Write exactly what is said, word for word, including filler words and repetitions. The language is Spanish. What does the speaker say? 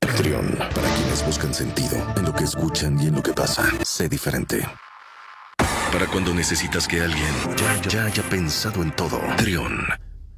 Trión, para quienes buscan sentido en lo que escuchan y en lo que pasa. Sé diferente. Para cuando necesitas que alguien ya, ya haya pensado en todo. Trión.